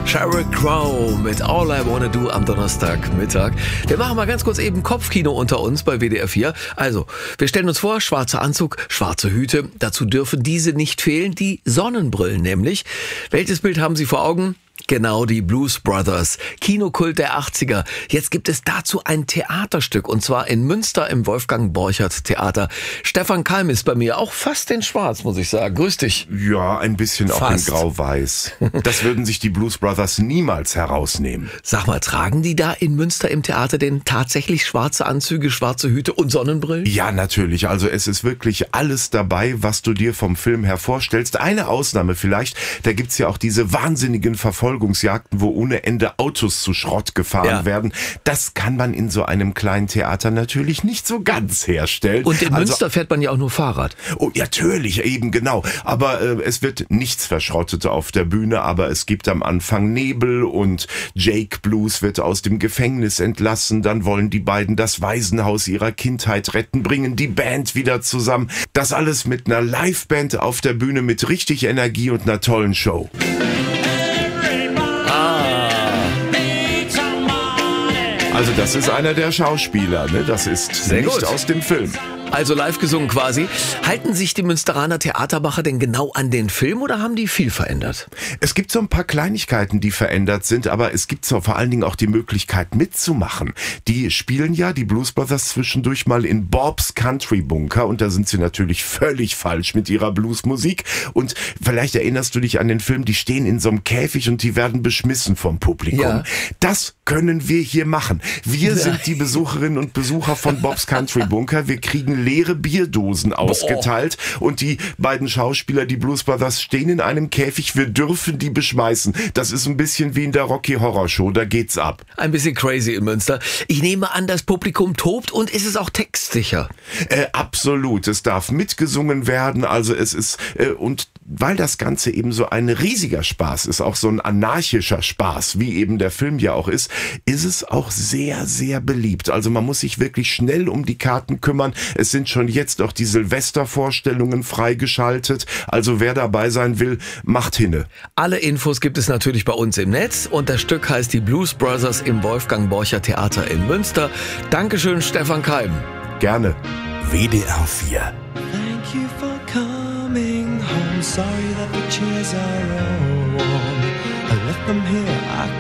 Sheryl Crow mit All I Wanna Do am Donnerstagmittag. Wir machen mal ganz kurz eben Kopfkino unter uns bei WDR 4. Also, wir stellen uns vor, schwarzer Anzug, schwarze Hüte. Dazu dürfen diese nicht fehlen, die Sonnenbrillen nämlich. Welches Bild haben Sie vor Augen? Genau, die Blues Brothers, Kinokult der 80er. Jetzt gibt es dazu ein Theaterstück, und zwar in Münster im Wolfgang-Borchert-Theater. Stefan Keim ist bei mir, auch fast in schwarz, muss ich sagen. Grüß dich. Ja, ein bisschen auch in grau-weiß. Das würden sich die Blues Brothers niemals herausnehmen. Sag mal, tragen die da in Münster im Theater denn tatsächlich schwarze Anzüge, schwarze Hüte und Sonnenbrillen? Ja, natürlich. Also es ist wirklich alles dabei, was du dir vom Film her vorstellst. Eine Ausnahme vielleicht, da gibt's ja auch diese wahnsinnigen Verfolgungsjagden, wo ohne Ende Autos zu Schrott gefahren werden. Das kann man in so einem kleinen Theater natürlich nicht so ganz herstellen. Und in Münster fährt man ja auch nur Fahrrad. Oh, natürlich, eben genau. Aber es wird nichts verschrottet auf der Bühne, aber es gibt am Anfang Nebel und Jake Blues wird aus dem Gefängnis entlassen. Dann wollen die beiden das Waisenhaus ihrer Kindheit retten, bringen die Band wieder zusammen. Das alles mit einer Liveband auf der Bühne mit richtig Energie und einer tollen Show. Also das ist einer der Schauspieler, ne? Das ist Sehr nicht gut. aus dem Film. Also live gesungen quasi. Halten sich die Münsteraner Theatermacher denn genau an den Film oder haben die viel verändert? Es gibt so ein paar Kleinigkeiten, die verändert sind, aber es gibt so vor allen Dingen auch die Möglichkeit mitzumachen. Die spielen ja, die Blues Brothers, zwischendurch mal in Bob's Country Bunker und da sind sie natürlich völlig falsch mit ihrer Bluesmusik. Und vielleicht erinnerst du dich an den Film, die stehen in so einem Käfig und die werden beschmissen vom Publikum. Ja. Das können wir hier machen. Wir sind die Besucherinnen und Besucher von Bob's Country Bunker. Wir kriegen leere Bierdosen ausgeteilt und die beiden Schauspieler, die Blues Brothers, stehen in einem Käfig. Wir dürfen die beschmeißen. Das ist ein bisschen wie in der Rocky Horror Show. Da geht's ab. Ein bisschen crazy in Münster. Ich nehme an, das Publikum tobt und ist es auch textsicher? Absolut. Es darf mitgesungen werden. Also es ist, und weil das Ganze eben so ein riesiger Spaß ist, auch so ein anarchischer Spaß, wie eben der Film ja auch ist es auch sehr, sehr beliebt. Also man muss sich wirklich schnell um die Karten kümmern. Es sind schon jetzt auch die Silvestervorstellungen freigeschaltet. Also wer dabei sein will, macht hinne. Alle Infos gibt es natürlich bei uns im Netz und das Stück heißt die Blues Brothers im Wolfgang-Borchert-Theater in Münster. Dankeschön, Stefan Keim. Gerne. WDR 4. Thank you for coming home. Sorry that the chairs are all warm. I left them here. I